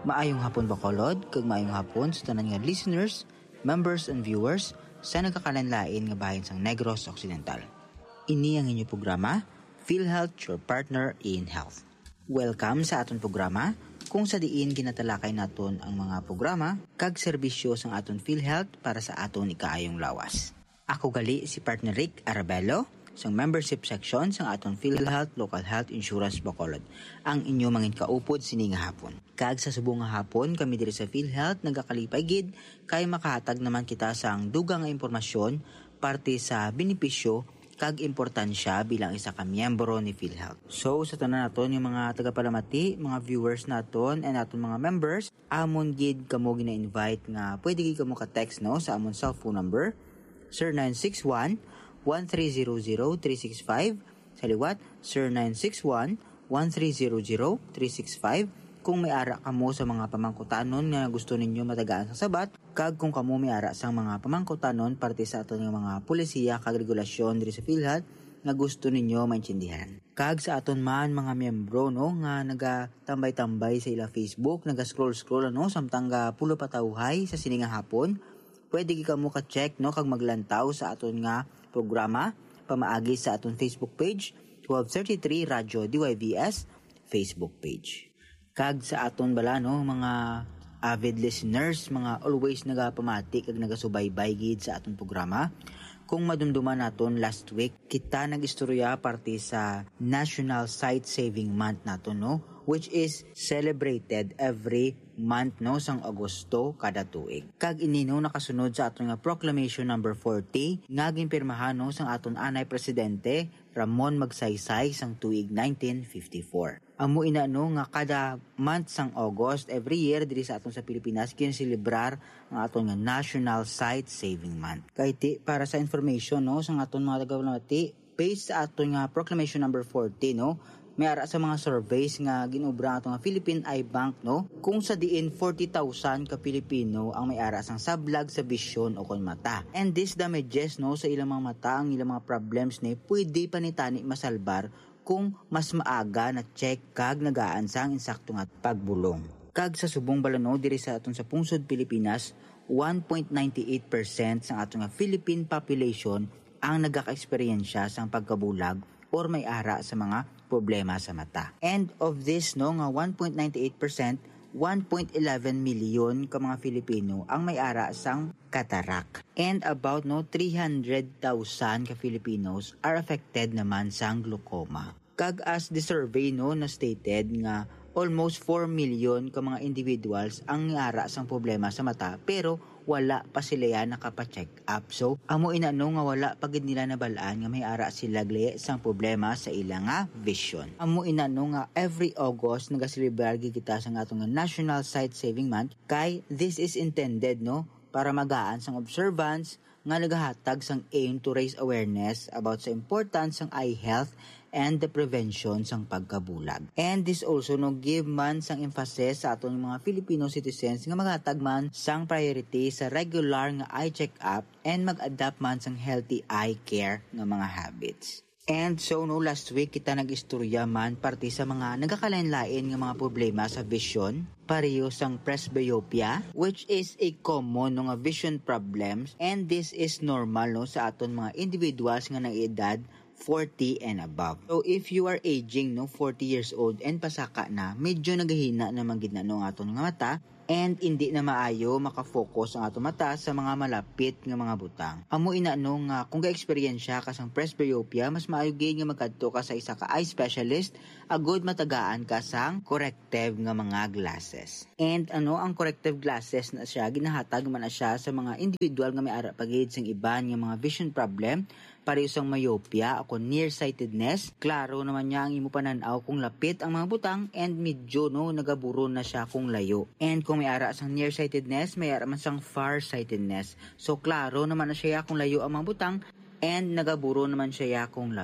Maayong hapon Bacolod, kag maayong hapon sa tanan nga listeners, members and viewers sa nagkakalanlain nga bahin sang Negros Occidental. Ini ang inyong programa, PhilHealth, your partner in health. Welcome sa aton programa, kung sa diin ginatalakay naton ang mga programa kag serbisyo sang aton PhilHealth para sa aton ikaayong lawas. Ako gali si partner Rick Arabello, sang membership section sang aton PhilHealth Local Health Insurance Bacolod, ang inyo mangin kaupod sini nga hapon. Kag sa subong nga hapon kami diri sa PhilHealth nagakalipay gid kay makahatag naman kita sang dugang nga impormasyon parte sa benepisyo kag importansya bilang isa ka miyembro ni PhilHealth. So sa tanan naton yung mga tagapalamati, mga viewers naton and aton mga members, amon gid kamo gina-invite nga pwede gid kamo ka-text no sa amon cellphone number 0961-1300-365 sa liwat 0961-1300-365 kung may ara kamo sa mga pamangkutanon nga gusto ninyo matagaan sa sabat kag kung kamo may ara sa mga pamangkutanon parte sa aton nga mga polisiya kag regulasyon diri sa PhilHealth nga gusto ninyo maintindihan. Kag sa aton man mga miyembro no nga nagatambay-tambay sa ila Facebook, naga-scroll samtang pulo patawhay sa sininga hapon, pwede ka mo ka-check no kag maglantaw sa aton nga programa pamaagi sa aton Facebook page 1233 Radyo DYVS Facebook page. Kag sa aton bala no mga avid listeners, mga always nagapamati kag nagasubaybay gid sa aton programa. Kung madumduman naton last week, kita nagistorya parte sa National Sight Saving Month naton no, which is celebrated every month no sang Agosto kada tuig. Kag ini no nakasunod sa aton nga Proclamation number 40 nga ginpirmahan no sang aton anay presidente Ramon Magsaysay sang tuig 1954. Amo ina no nga kada month sang August every year diri sa aton sa Pilipinas kinselebrar ang aton nga National Sight Saving Month. Kay ti para sa information no sang aton mga tagapamati, based sa aton nga Proclamation number 40 no, may ara sa mga surveys nga ginobra ato nga Philippine Eye Bank no, kung sa diin 40,000 ka Pilipino ang may ara sang sablag sa bisyon o kon mata. And this damages no sa ilang mga mata, ang ilang mga problems ni pwede pa ni tani masalbar kung mas maaga na check kag nagaan sang insakto nga pagbulong. Kag sa subong balano diri sa aton sa pungsod Pilipinas, 1.98% sang aton nga Philippine population ang nagaka-eksperyensya sang pagkabulag or may ara sa mga problema sa mata. And of this no nga 1.98%, 1.11 million ka mga Filipino ang may ara sang katarak. And about no 300,000 ka Filipinos are affected naman sang glaucoma. Kag as the survey no na stated nga almost 4 million ka mga individuals ang ara sang problema sa mata pero wala pa sila yan nakapa-check up. So, amo inano nga wala pagid nila nabalaan nga may ara sila gali sang problema sa ilang nga vision. Amo inano nga every August nagaselebrar kita sa atong nga National Sight Saving Month kay this is intended no para magaan sang observance nga nagahatag sang aim to raise awareness about sa importance sang eye health and the prevention sang pagkabulag. And this also no give man sang emphasis sa aton mga Filipino citizens nga maghatag man sang priority sa regular nga eye check-up and mag-adapt man sang healthy eye care nga mga habits. And so no last week kita nag-istorya man parte sa mga nagakalain-lain nga mga problema sa vision, pareho sang presbyopia which is a common no nga vision problems, and this is normal no sa aton mga individuals nga nag-edad 40 and above. So if you are aging no 40 years old and pasaka na, medyo nagahina naman gid na no aton nga mata and hindi na maayo makafocus ang aton mata sa mga malapit nga mga butang. Amo ina no nga kung ga-eksperyensya ka sang presbyopia, mas maayo gid nga magkadto ka sa isa ka eye specialist agud matagaan ka sang corrective nga mga glasses. And ano ang corrective glasses na siya ginahatag man na siya sa mga individual nga may ara pagid sang iban nga mga vision problem, pareho sang myopia o nearsightedness. Klaro naman niya ang imo pananaw kung lapit ang mga butang and medyo no nagaburo na siya kung layo. And kung may ara sang nearsightedness, may ara man sang farsightedness. So klaro naman na siya kung layo ang mga butang and nagaburo naman siya kung lapit.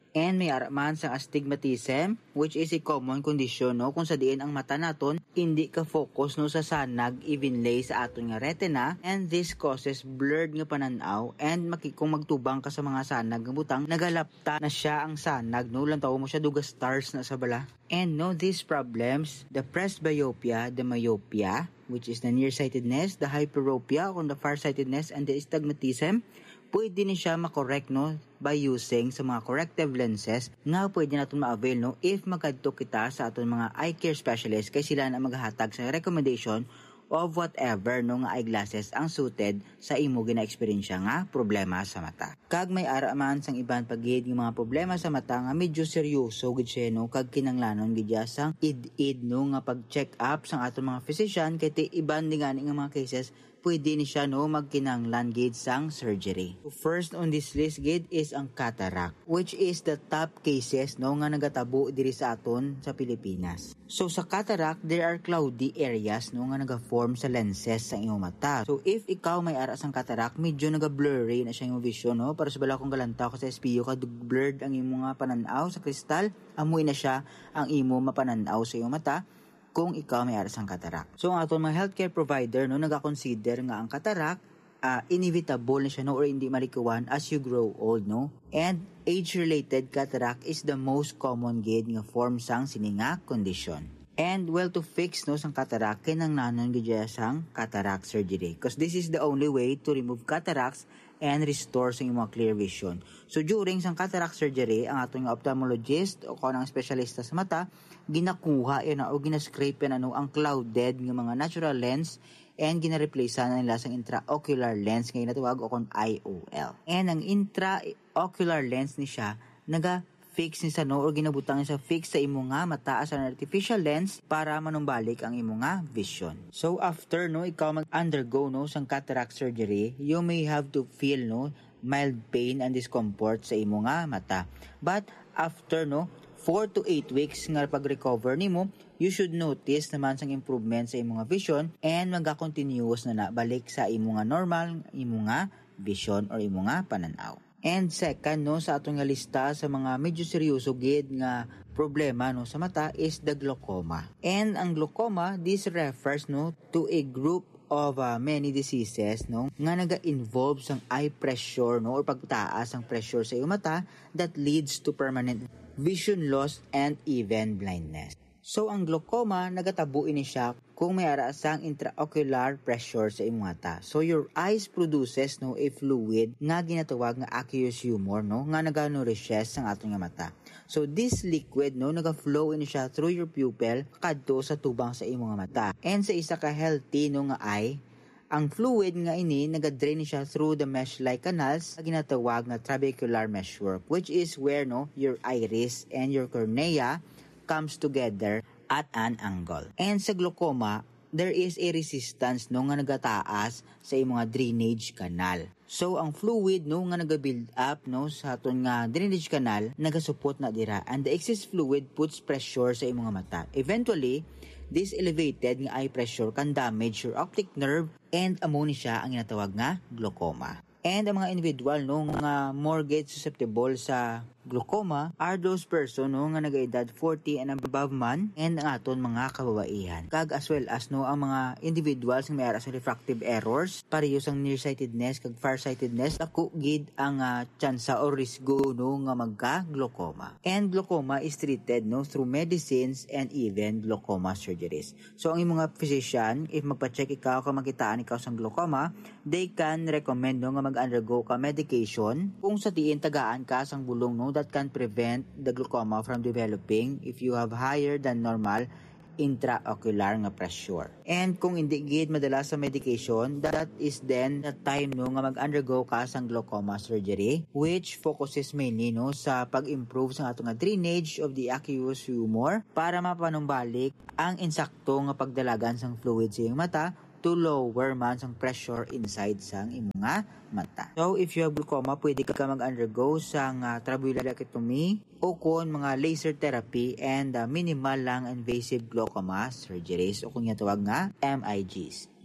And may araman sa astigmatism, which is a common condition no kung sa diin ang mata naton hindi ka focus no sa sanag evenly sa aton nga retina, and this causes blurred nga pananaw, and kung magtubang ka sa mga sanag nga butang nagalapta na siya ang sanag no lang tawo mo siya duga stars na sa bala. And no, these problems, the presbyopia, the myopia, which is the nearsightedness, the hyperopia or the farsightedness, and the astigmatism, pwede ni siya makorek no by using sa mga corrective lenses nga pwede natin ma-avail no if magkadto kita sa aton mga eye care specialist kay sila na maghahatag sa recommendation of whatever no nga eyeglasses ang suited sa imo gina-eksperyensya nga problema sa mata. Kag may ara man sang iban pagid ng mga problema sa mata nga medyo seryoso gid siya no kag kinanglanon gid sang id no nga pag-check up sang aton mga physician kay iban din nga mga cases pwede ni siya no magkinanglan gid sang surgery. So first on this list gid is ang cataract, which is the top cases no nga nagatabo diri sa aton sa Pilipinas. So sa cataract, there are cloudy areas no nga naga-form sa lenses sa imong mata. So if ikaw may ara sang cataract, medyo naga-blurry na siya imong vision no para sa bala kung galantaw ka sa SPU ka blurred ang imong pananaw sa kristal, amoy na siya ang imo mapananaw sa imong mata kung ikaw may ara sang cataract. So ang aton mga healthcare provider no naga-consider nga ang cataract inevitable na siya no or hindi malikuan as you grow old no. And age-related cataract is the most common gid nga form sang sininga condition. And well to fix no sang cataract kinanglanon gid sang cataract surgery because this is the only way to remove cataracts and restore sa imong clear vision. So during sang cataract surgery, ang atong ophthalmologist o kanang specialista sa mata ginakuha yan o ginascrape yan ang clouded nga mga natural lens and gina-replace na nila sang intraocular lens nga ginatawag o kon IOL. And ang intraocular lens ni siya naga-fix ni sa no or ginabutang sa fix sa imo nga mata as an artificial lens para manumbalik ang imo nga vision. So after no ikaw mag-undergo no sang cataract surgery, you may have to feel no mild pain and discomfort sa imo nga mata. But after no 4 to 8 weeks nga pag-recover nimo, you should notice naman sang improvement sa imo nga vision and maga-continuous na balik sa imo nga normal imo nga vision or imo nga pananaw. And second no sa atong nga lista sa mga medyo seryoso gid nga problema no sa mata is the glaucoma. And ang glaucoma, this refers no to a group of many diseases no nga naga-involve sang eye pressure no or pagtaas ang pressure sa iyong mata that leads to permanent vision loss and even blindness. So ang glaucoma nagatabo ini siya kung may ara sang intraocular pressure sa imong mata. So your eyes produces no a fluid nga ginatawag nga aqueous humor no nga naga-nourishes sang atong nga mata. So this liquid no naga-flow ini siya through your pupil kadto sa tubang sa imong mata. And sa isa ka healthy no nga eye, ang fluid nga ini naga-drain siya through the mesh-like canals na ginatawag na trabecular meshwork, which is where no your iris and your cornea comes together at an angle. And sa glaucoma, there is a resistance no nga nagataas sa imong drainage canal. So ang fluid no nga naga-build up no sa aton nga drainage canal nagasupot na dira, and the excess fluid puts pressure sa imong mata. Eventually, this elevated nga eye pressure can damage your optic nerve and amo ni siya ang ginatawag nga glaucoma. And ang mga individual no nga more susceptible sa glaucoma are those person no nga nagaedad 40 and above man and ang aton mga kababaihan. Kag as well as no ang mga individuals nga may ara sa refractive errors, pareho sang nearsightedness kag farsightedness, ako gid ang tsansa or risgo no nga magka-glaucoma. And glaucoma is treated no through medicines and even glaucoma surgeries. So ang imong physician, if magpa-check ikaw kung makitaan ikaw sang glaucoma, they can recommend no nga mag-undergo ka medication kung sa tiin tagaan ka sang bulong no that can prevent the glaucoma from developing if you have higher than normal intraocular nga pressure. And kung hindi gid madala sa medication, that is then the time no nga mag-undergo ka sang glaucoma surgery, which focuses mainly no sa pag-improve sa atong drainage of the aqueous humor para mapanumbalik ang insakto nga pagdalagan sang fluid sa iyong mata to lower man sang pressure inside sang imong mata. So if you have glaucoma, pwede ka mag-undergo sang trabeculectomy o kon mga laser therapy and minimal lang invasive glaucoma surgeries o kung tawag nga MIGs.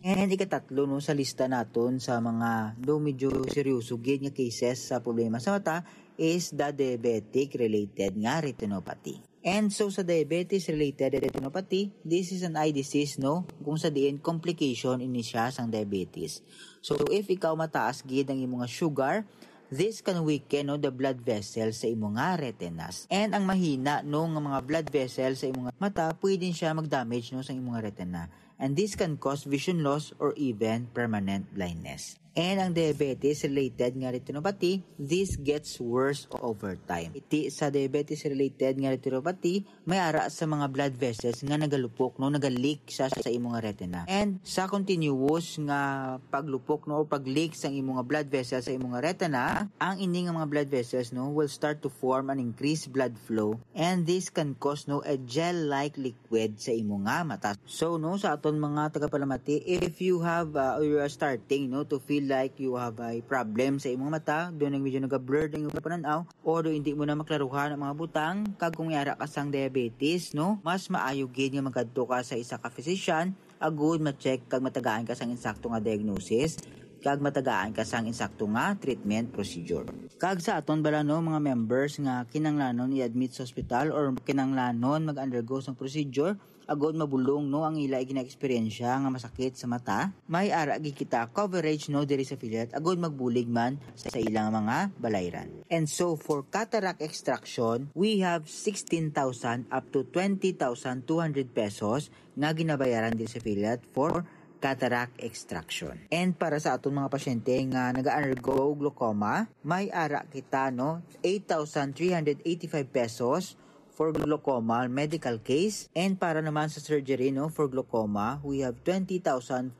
And ikatatlo no sa lista naton sa mga medyo seryoso gid nga cases sa problema sa mata is the diabetic related nga retinopathy. And so sa diabetes related retinopathy, this is an eye disease no kung sa diin complication ini siya sang diabetes. So if ikaw mataas gid ang imong sugar, this can weaken no the blood vessels sa imong retinas. And ang mahina no nga mga blood vessels sa imong mata, pwede siya mag-damage no sa imong retina. And this can cause vision loss or even permanent blindness. And ang diabetes-related nga retinopathy, this gets worse over time. Iti sa diabetes-related nga retinopathy, may ara sa mga blood vessels nga nagalupok, no, nagaleak sa imong retina. And sa continuous nga paglupok no, o pag-leak sa imong blood vessels sa imong retina, ang ini nga mga blood vessels no, will start to form an increased blood flow, and this can cause no, a gel-like liquid sa imong mata. So no, sa aton mga tagapalamati, if you have or you are starting no, to feel like you have a problem sa imong mata, doon ang medyo nag-blur ang imong pananaw, o doon hindi mo na maklaruhan ang mga butang, kag kung yara ka sang diabetes, no, mas maayo gid nga magadto ka sa isa ka physician, agud ma-check kag matagaan ka sang insakto nga diagnosis, kag matagaan ka sang insakto nga treatment procedure. Kag sa aton bala no mga members nga kinanglanon i-admit sa hospital or kinanglanon mag-undergo sang procedure, agod mabulong no ang ila gina-eksperyensya nga masakit sa mata, may ara gi kita coverage no diri sa affiliate agod magbulig man sa ilang mga balayran. And so for cataract extraction, we have 16,000 up to 20,200 pesos nga ginabayaran diri sa affiliate for cataract extraction. And para sa aton mga pasyente nga nag-undergo glaucoma, may ara kita no 8,385 pesos for glaucoma medical case, and para naman sa surgery no for glaucoma, we have 20,280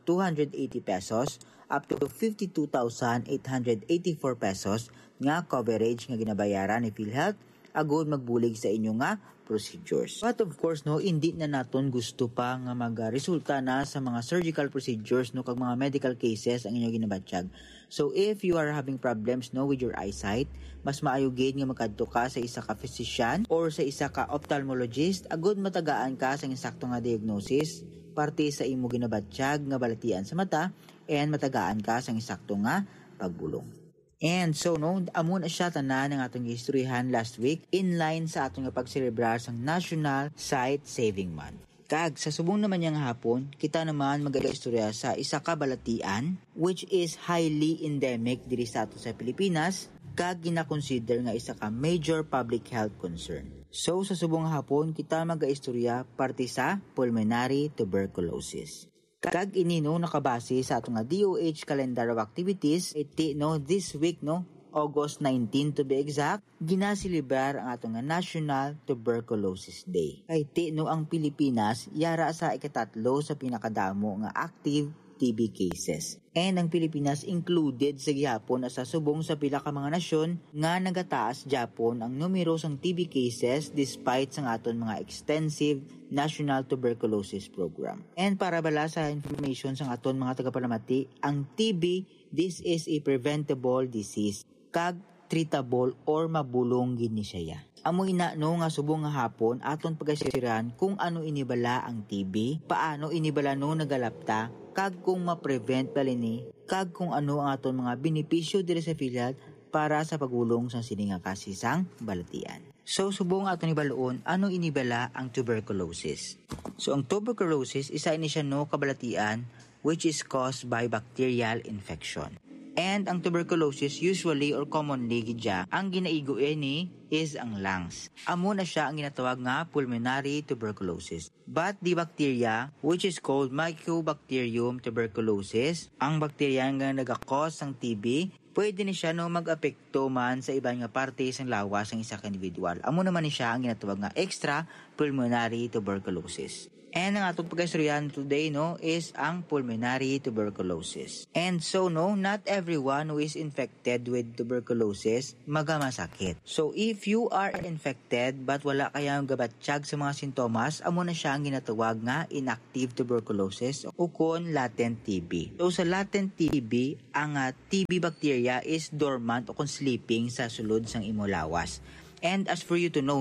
pesos up to 52,884 pesos nga coverage nga ginabayaran ni PhilHealth agud magbulig sa inyo nga procedures. But of course no, hindi na naton gusto pa nga magresulta na sa mga surgical procedures no kag mga medical cases ang inyo ginabatsyag. So if you are having problems no with your eyesight, mas maayo gid nga makadto ka sa isa ka physician or sa isa ka ophthalmologist agud matagaan ka sa insakto nga diagnosis parte sa imo ginabatsyag nga balatian sa mata, and matagaan ka sa insakto nga pagbulong. And so no, amo na siya tanan ng atong istoryahan last week in line sa atong pagselebrar sang National Sight Saving Month. Kag sa subong naman niyang hapon, kita naman mag-istorya sa isa ka balatian which is highly endemic diri sa ato sa Pilipinas, kag gina-consider nga isa ka major public health concern. So sa subong hapon, kita mag-istorya parte sa pulmonary tuberculosis. Kag ini no nakabase sa atong DOH calendar of activities, iti no this week no August 19 to be exact, ginasilibrar ang atong National Tuberculosis Day. Iti no ang Pilipinas yara sa ikatatlo sa pinakadamo nga active TB cases. And ang Pilipinas included sa gihapon sa subong sa pila ka mga nasyon nga nagataas Japon ang numero sang TB cases despite sang aton mga extensive National Tuberculosis Program. And para bala sa information sang aton mga tagapalamati, ang TB, this is a preventable disease, kag treatable or mabulong gid ni siya. Amo ina no nga subong nga hapon aton pagasiriran kung ano inibala ang TB, paano inibala no nagalapta, kag kung ma-prevent balini, kag kung ano ang aton mga benepisyo diri sa PhilHealth para sa pagulong sa sini nga kasisang balatian. So subong aton ibaluon ano inibala ang tuberculosis. So ang tuberculosis isa ini siya no kabalatian which is caused by bacterial infection. And ang tuberculosis usually or commonly gidya ang ginaigo ni is ang lungs. Amo na siya ang ginatawag nga pulmonary tuberculosis. But the bacteria which is called Mycobacterium tuberculosis, ang bacteria nga nagakos ng TB, pwede ni siya no mag-apekto man sa ibang nga parte sang lawas ng isa ka individual. Amo naman ni siya ang ginatawag nga extra pulmonary tuberculosis. And ang atong pagkaistoryahan today no is ang pulmonary tuberculosis. And so no, not everyone who is infected with tuberculosis magamasakit. So if you are infected but wala kayang gabatsyag sa mga sintomas, amo na siya ang ginatawag nga inactive tuberculosis o kon latent TB. So sa latent TB, ang TB bacteria is dormant o kon sleeping sa sulod sang imo lawas. And as for you to know no,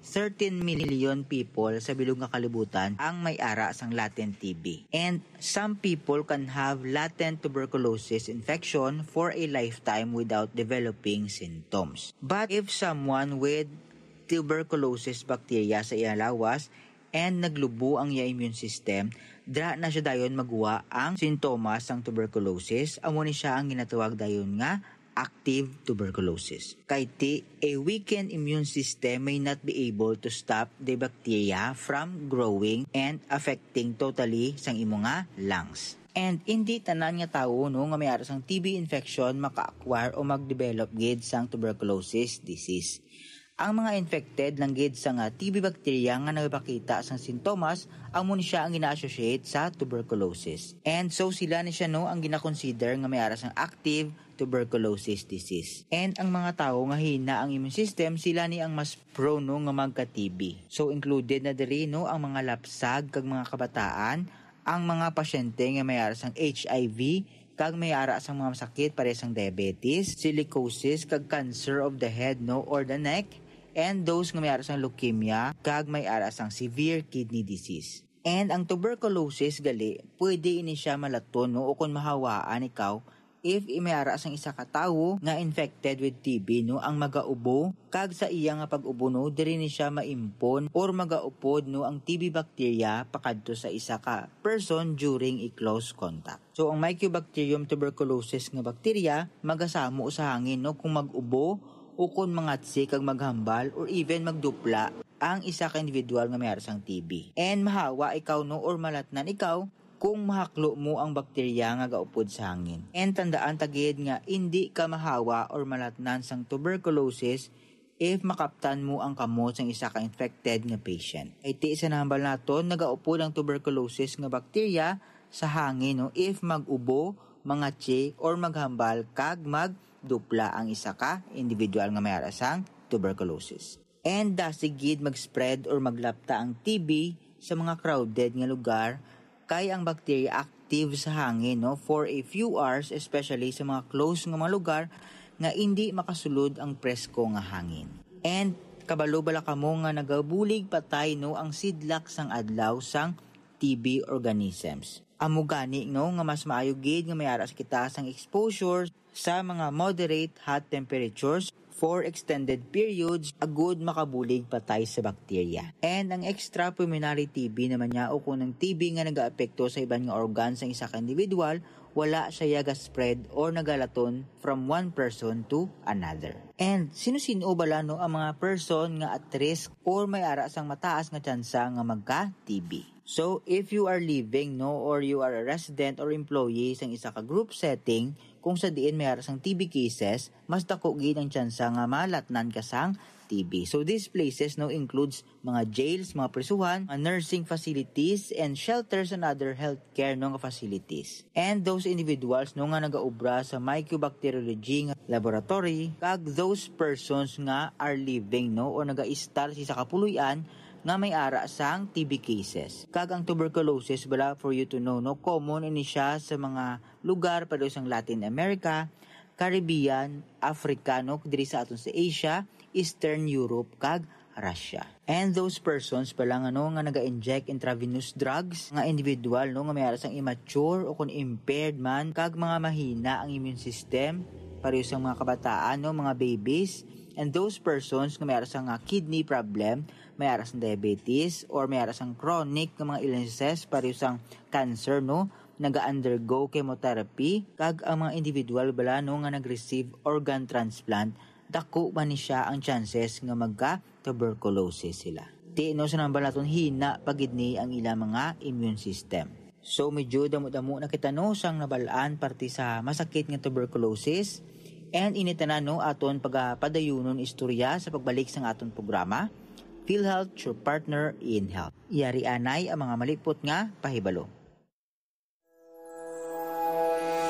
13 million people sa bilog nga kalibutan ang may ara sang latent TB. And some people can have latent tuberculosis infection for a lifetime without developing symptoms. But if someone with tuberculosis bacteria sa iyang lawas and naglubo ang iya immune system, dra na siya dayon magwa ang sintomas sang tuberculosis, amo ni siya ang ginatawag dayon nga active tuberculosis. Kay a weakened immune system may not be able to stop the bacteria from growing and affecting totally sang imo nga lungs. And hindi tanan nga tawo nga may ara sang TB infection maka-acquire o mag-develop gid sang tuberculosis disease. Ang mga infected lang gid sa nga TB bacteria nga nagpakita sang sintomas, amo ni siya ang gina-associate sa tuberculosis. And so sila ni siya ang gina-consider nga may ara sang active tuberculosis disease. And ang mga tao nga hina ang immune system, sila ni ang mas prone nga magka-TB. So included na diri ang mga lapsag kag mga kabataan, ang mga pasyente nga may ara sang HIV, kag may ara sang mga sakit pare sang diabetes, silicosis kag cancer of the head or the neck, and those nga may ara sang leukemia kag may ara sang severe kidney disease. And ang tuberculosis gali, pwede ini siya malaton o kung mahawaan ikaw if may ara sang isa ka tawo nga infected with TB ang magaubo kag sa iya nga pag-ubo diri ni siya maimpon or magaupod ang TB bacteria pakadto sa isa ka person during a close contact. So ang Mycobacterium tuberculosis nga bacteria magasamo sa hangin kung mag-ubo o kung mangatsi kag maghambal or even magdupla ang isa ka individual nga may ara sang TB. And mahawa ikaw or malatnan ikaw kung mahaklo mo ang bakterya nga gaupod sa hangin. And tandaan tagid nga hindi ka mahawa or malatnan sang tuberculosis if makaptan mo ang kamot sang isa ka infected nga patient. Iti isa nahambal naton nagaupod ang tuberculosis nga bakterya sa hangin if mag-ubo, mangatsi or maghambal kag magdupla ang isa ka individual nga may ara sang tuberculosis. And dasigid mag-spread or maglapta ang TB sa mga crowded nga lugar kay ang bacteria active sa hangin for a few hours, especially sa mga close nga mga lugar nga hindi makasulod ang presko nga hangin. And kabalo bala kamo nga nagabulig patay ang sidlak sang adlaw sang TB organisms. Amo gani nga mas maayo gid nga may ara sa kita sang exposure sa mga moderate hot temperatures for extended periods, agud makabulig patay sa bakterya. And ang extrapulmonary TB naman niya o kung ang TB nga nag-aapekto sa ibang nga organ sa isa ka individual, wala siya yaga-spread or nagalaton from one person to another. And sino-sino bala ang mga person nga at risk or may ara sang mataas nga tsansa nga magka-TB. So if you are living or you are a resident or employee sang isa ka group setting, kung sa diin may ara sang TB cases, mas dako gid ang tsansa nga malatnan ka sang TB. So these places includes mga jails, mga prisuhan, mga nursing facilities, and shelters and other healthcare nga facilities. And those individuals nga nagaubra sa mycobacteriology nga laboratory, kag those persons nga are living or naga-istar sa kapuluyan nga may ara sang TB cases. Kag ang tuberculosis bala for you to know common ini siya sa mga lugar pa sang Latin America, Caribbean, Africa diri sa aton sa Asia, Eastern Europe kag Russia. And those persons pala nga naga-inject intravenous drugs nga individual nga may ara sang immature o kung impaired man kag mga mahina ang immune system pareho sa mga kabataan mga babies. And those persons nga may ara sang kidney problem, may ara sang diabetes or may ara sang chronic nga mga illnesses pareho sang cancer naga-undergo chemotherapy kag ang mga individual bala nga nag-receive organ transplant, dako man ni siya ang chances nga magka-tuberculosis sila. Sa nambal naton hina pagid ni ang ilang mga immune system. So medyo damo-damo na kita sang nabalaan parte sa masakit nga tuberculosis. And initanan aton pagpadayunon istorya sa pagbalik sa aton programa, PhilHealth, your partner in health. Iyari anay ang mga malipot nga pahibalo.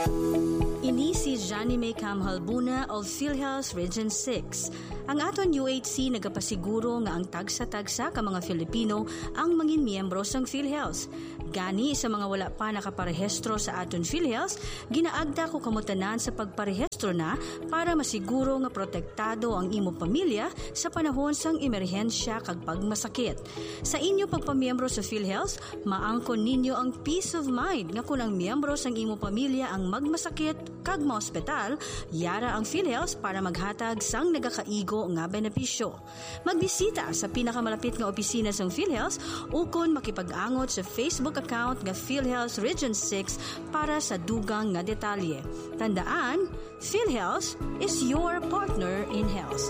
Ini si Johnny May Camhalbuna of PhilHealth Region 6. Ang aton UHC nagapasiguro nga ang tagsa-tagsa ka mga Filipino ang mangin miyembro sang PhilHealth. Gani sa mga wala pa nakaparehistro sa aton PhilHealth, ginaagda ko kamutanan sa pagparehistro na para masiguro nga protektado ang imo pamilya sa panahon sang emerhensya kag pagmasakit. Sa inyo pagpamiyembro sa PhilHealth, maangkon ninyo ang peace of mind nga kung ang miyembro sang imo pamilya ang magmasakit kag maospital, yara ang PhilHealth para maghatag sang nagakaigo nga benepisyo. Magbisita sa pinakamalapit nga opisina sang PhilHealth ukon makipag-angot sa Facebook account nga PhilHealth Region 6 para sa dugang nga detalye. Tandaan, PhilHealth is your partner in health.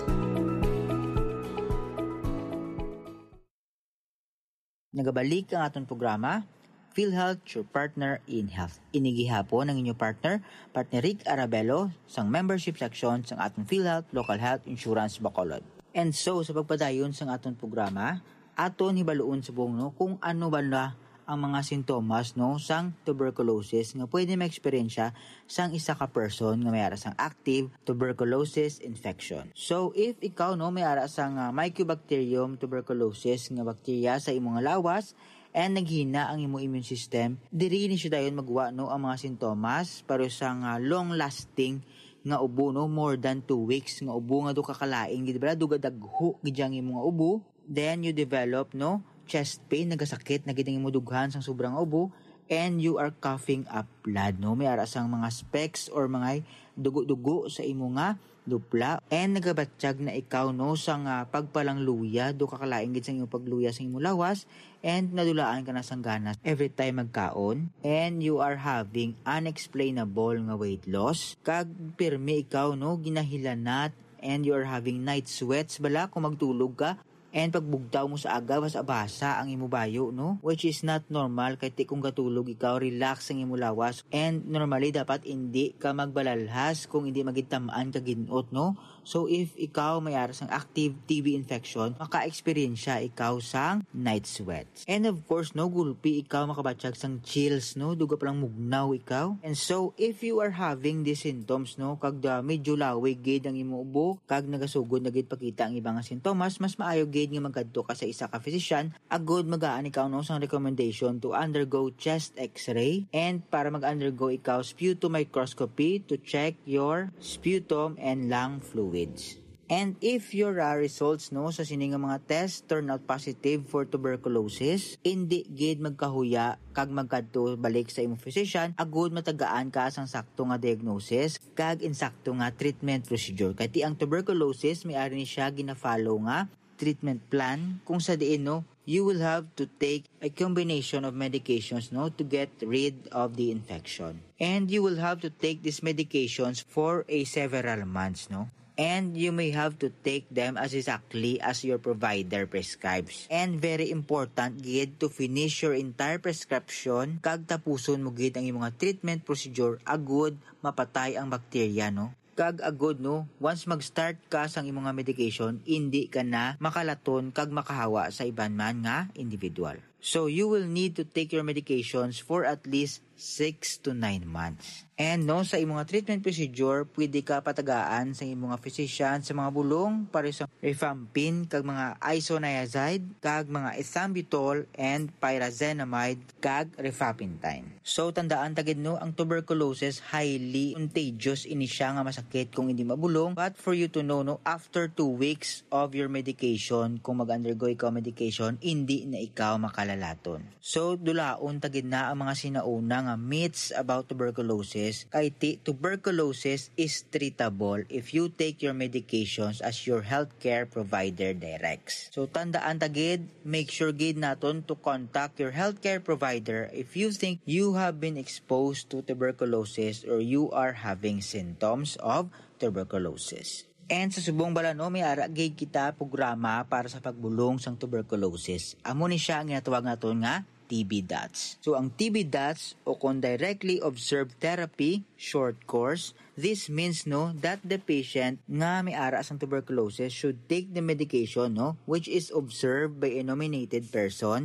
Nagabalik ang aton programa, PhilHealth, your partner in health. Inigihapon ang inyong partner Rick Arabello, sang membership section sang aton PhilHealth Local Health Insurance Bacolod. And so, sa pagpadayon sang aton programa, aton hibaluon sa buong kung ano ba na ang mga sintomas sang tuberculosis nga pwede ma-eksperyensya sang isa ka person nga may ara sang active tuberculosis infection. So, if ikaw may ara sang Mycobacterium tuberculosis nga bakterya sa imong lawas, and naghina ang imong immune system, diri ni siya dayon magwa ang mga sintomas para sa long-lasting nga ubo more than 2 weeks nga ubo nga do kakalaing gid bala duga dagho gid ang imong ubo. Then you develop chest pain, nagasakit na gid ang imong dughan sang sobrang ubo, and you are coughing up blood may ara sang mga specks or mga dugo-dugo sa imong dupla, and nagabatsyag na ikaw sang pagpalang luya do kakalaing gid sang imong pagluya sa imong lawas, and nadulaan ka na sang ganas every time magkaon, and you are having unexplainable nga weight loss, kag pirmi ikaw ginahilanat, and you are having night sweats bala kung magtulog ka, and pagbugtaw mo sa aga basa ang imo bayo which is not normal kay kung katulog ikaw relax ang imo lawas, and normally dapat hindi ka magbalalhas kung hindi magitamaan ka ginuot So if ikaw may ara sang active TB infection, maka-experience ikaw sang night sweats. And of course gulpi ikaw makabatsyag sang chills duga palang mugnaw ikaw. And so if you are having these symptoms kag medyo lawig gid ang imo ubo kag nagasugod na gid pakita ang ibang sintomas, mas maayo gid nga magkadto ka sa isa ka physician agud magaan ikaw sang recommendation to undergo chest x-ray, and para mag-undergo ikaw sputum microscopy to check your sputum and lung fluids. And if your results sa sining mga test turn out positive for tuberculosis, hindi gid magkahuya kag magkadto balik sa imong physician agud matagaan ka sang sakto nga diagnosis kag insakto nga treatment procedure. Kay ang tuberculosis may ari ni siya gina-follow nga treatment plan kung sa diin you will have to take a combination of medications to get rid of the infection. And you will have to take these medications for several months and you may have to take them as exactly as your provider prescribes. And very important gid to finish your entire prescription kag tapuson mo gid ang imong treatment procedure agud mapatay ang bakterya kag agud once mag-start ka sang imong medication, hindi ka na makalaton kag makahawa sa iban man nga individual. So you will need to take your medications for at least 6 to 9 months. And sa imong treatment procedure, pwede ka patagaan sa imong physician sa mga bulong para sa rifampin kag mga isoniazid kag mga ethambutol and pyrazinamide kag rifapentine. So tandaan tagid ang tuberculosis highly contagious ini siya nga masakit kung hindi mabulong, but for you to know after 2 weeks of your medication, kung mag-undergo ikaw medication, hindi na ikaw makalalaton. So dulaon tagid na ang mga sinauna nga myths about tuberculosis. Kay tuberculosis is treatable if you take your medications as your healthcare provider directs. So tandaan tagid, make sure gid naton to contact your healthcare provider if you think you have been exposed to tuberculosis or you are having symptoms of tuberculosis. And sa subong bala may ara gid kita programa para sa pagbulong sang tuberculosis. Amo ni siya ang ginatawag naton nga TB DOTS. So ang TB DOTS o kung directly observed therapy, short course, this means that the patient nga may ara sang tuberculosis should take the medication which is observed by a nominated person,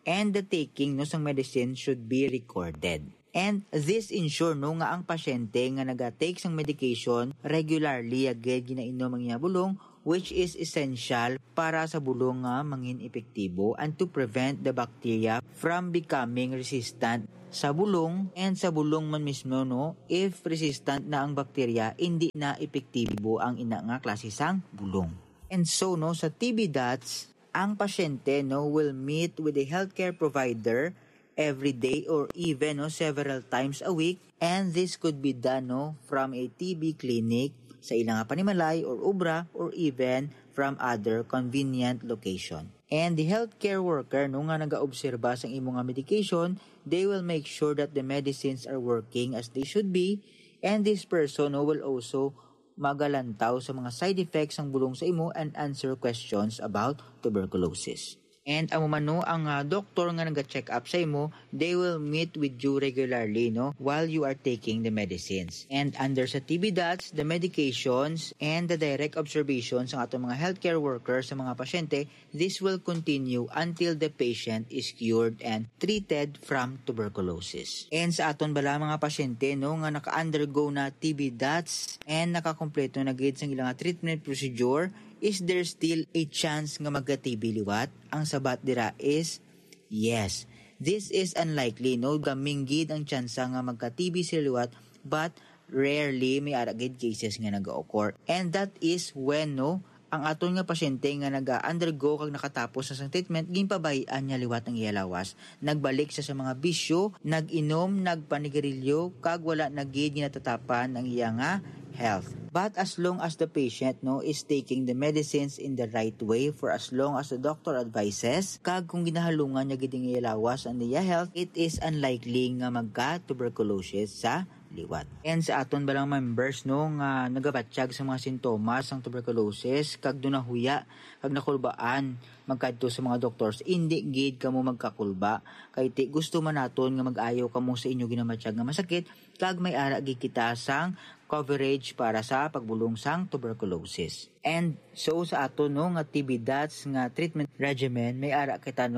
and the taking sang medicine should be recorded. And this ensure nga ang pasyente nga naga-take sang medication regularly agad ginainom ang iya bulong, which is essential para sa bulong nga mangin epektibo and to prevent the bacteria from becoming resistant sa bulong, and sa bulong man mismo if resistant na ang bacteria, hindi na epektibo ang ina nga klase sang bulong. And so sa TB DOTS, ang pasyente will meet with a healthcare provider every day or even several times a week, and this could be done from a TB clinic sa ilang panimalay or ubra or even from other convenient location. And the healthcare worker nga nagaobserba sa imong medication, they will make sure that the medicines are working as they should be, and this person will also magalantaw sa mga side effects ng bulong sa imo and answer questions about tuberculosis. And ang doktor nga nag-check up sa imo, they will meet with you regularly while you are taking the medicines. And under sa TB DOTS, the medications and the direct observations ng atong mga healthcare workers sa mga pasyente, this will continue until the patient is cured and treated from tuberculosis. And sa aton bala mga pasyente nga naka-undergo na TB DOTS and nakakompleto na gid sang ilang treatment procedure, is there still a chance nga magka-TB liwat? Ang sabat dira is yes. This is unlikely gaminggid ang tsansa nga magka-TB sila liwat, but rarely may aragid cases nga nag-occur. And that is when ang aton nga pasyente nga naga-undergo kag nakatapos sa treatment, ginpabayaan niya liwat ang iyalawas, nagbalik sa mga bisyo, nag-inom, nagpanigarilyo, kag wala nagid ginatatapan ang iya nga health. But as long as the patient is taking the medicines in the right way for as long as the doctor advises, kag kung ginahalungan niya gid ang iyalawas ang iya health, it is unlikely nga magka-tuberculosis sa liwat. And sa aton balang members nga nagabatsyag sa mga sintomas ng tuberculosis, kag dunahuya, kag nakulbaan magkadto sa mga doctors, hindi gid kamo magkakulba, kay gusto man naton nga mag-ayo kamo sa inyo ginamatsyag nga masakit, kag may ara gid kita sang coverage para sa pagbulong sang tuberculosis. And so sa aton nga TB DOTS nga treatment regimen, may ara kita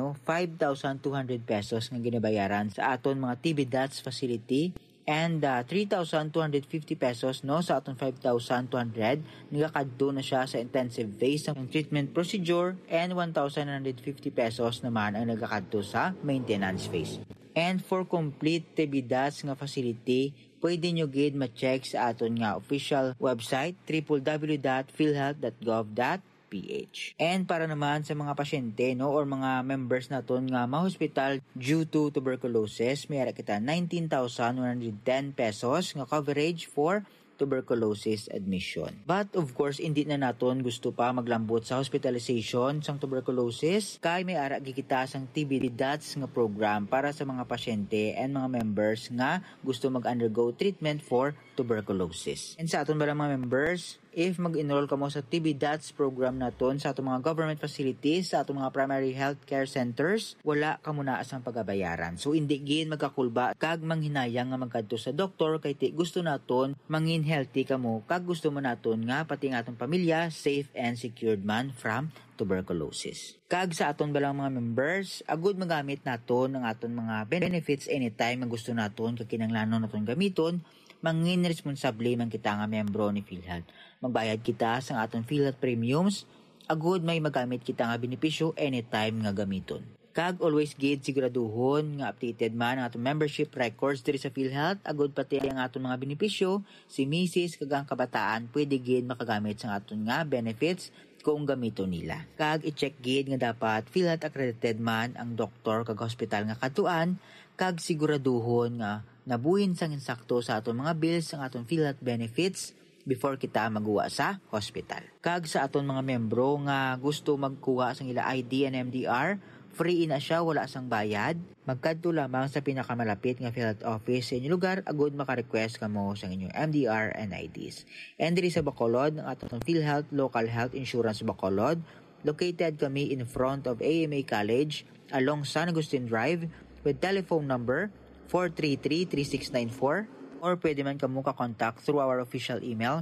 5,200 pesos nga ginabayaran sa aton mga TB DOTS facility, and 3,250 pesos sa aton 5,200 nagakadto na siya sa intensive phase ng treatment procedure, and 1,950 pesos naman ang nagakadto sa maintenance phase. And for complete TB DOTS nga facility, pwede nyo gid ma-check sa aton nga official website www.philhealth.gov.ph. And para naman sa mga pasyente or mga members naton nga ma-hospital due to tuberculosis, may ara kita 19,110 pesos nga coverage for tuberculosis admission. But of course, hindi na naton gusto pa maglambot sa hospitalization sang tuberculosis, kay may ara gikita sang TB DOTS nga program para sa mga pasyente and mga members nga gusto mag-undergo treatment for tuberculosis. And sa aton ba mga members, if mag-enroll ka mo sa TB DOTS program naton sa atong mga government facilities, sa atong mga primary health care centers, wala ka muna asang pagabayaran. So hindi gid magkakulba kag manghinayang nga magkadto sa doktor, kay gusto naton mangin healthy ka mo, kag gusto mo naton nga pati nga atong pamilya safe and secured man from tuberculosis. Kag sa aton balang mga members, agud magamit naton ang aton mga benefits anytime nga gusto naton kag kinahanglanon naton gamiton, mangin responsable man kita nga membro ni PhilHealth. Magbayad kita sa aton PhilHealth premiums, agud may magamit kita nga benepisyo anytime nga gamiton. Kag always gid siguraduhon nga updated man ang atong membership records diri sa PhilHealth, agud pati ang atong mga benepisyo, si Mrs. kag ang kabataan pwede gid makagamit sa aton nga benefits kung gamito nila. Kag i-check gid nga dapat PhilHealth accredited man ang doktor kag hospital nga katuan, kag siguraduhon nga nabuhin sang insakto sa aton mga bills ang aton PhilHealth benefits before kita magkuha sa hospital. Kag sa aton mga membro nga gusto magkuha sang ila ID and MDR, free na siya, wala sang bayad. Magkadto lamang sa pinakamalapit nga PhilHealth office sa inyong lugar, agud maka-request kamo sa inyong MDR and IDs. And diri sa Bacolod, ang atong PhilHealth Local Health Insurance Bacolod, located kami in front of AMA College along San Agustin Drive with telephone number 433-3694, or pwede man kamo ka-contact through our official email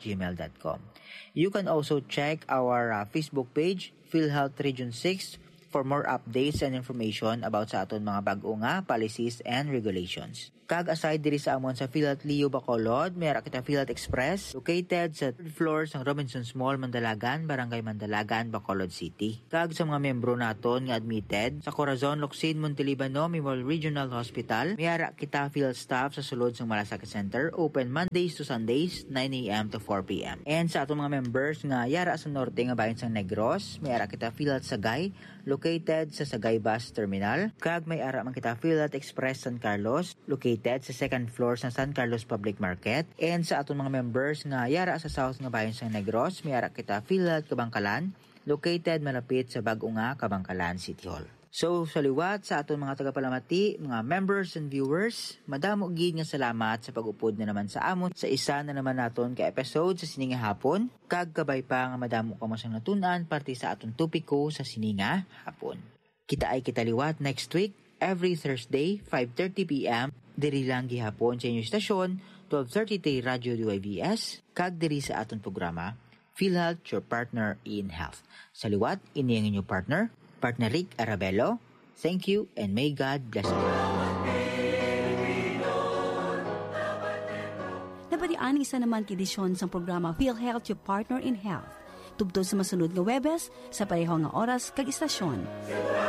philhealthlhiobacolod@gmail.com. You can also check our Facebook page, PhilHealth Region 6, for more updates and information about sa aton mga bag-o nga policies and regulations. Kag aside diri sa amon sa PhilHealth Leo Bacolod, mayara kita PhilHealth Express located sa 3rd floor sa Robinsons Mall, Mandalagan, Barangay Mandalagan, Bacolod City. Kag sa mga membro naton nga admitted sa Corazon Locsin Montelibano Memorial Regional Hospital, mayara kita PhilHealth staff sa sulod sa Malasakit Center, open Mondays to Sundays 9 a.m. to 4 p.m. And sa atong mga members nga yara sa norte nga bahin sa Negros, mayara kita PhilHealth Sagay located sa Sagay Bus Terminal. Kag may ara man kita PhilHealth Express San Carlos located sa 2nd floor sa San Carlos Public Market. And sa atong mga members nga yara sa south nga bahin sa Negros, may ara kita PhilHealth Kabangkalan located malapit sa bag-o nga Kabangkalan City Hall. So sa liwat sa atong mga tagapalamati, mga members and viewers, madamo gid nga salamat sa pag-upod na naman sa amon sa isa na naman naton ka episode sa Sininga Hapon. Kag kabay pa nga madamo ka masang natunan parte sa atong topiko sa Sininga Hapon. Kita ay kitaliwat next week every Thursday 5:30 p.m. diri lang gihapon sa inyong stasyon 1230 Radio DYVS kag diri sa aton programa PhilHealth, your partner in health. Sa liwat, ini ang inyong partner Rick Arabello. Thank you and may God bless you. Nabalian isa naman kidisyon sa programa PhilHealth, your partner in health. Tubtod sa masunod nga Webes sa pareho nga oras kag istasyon.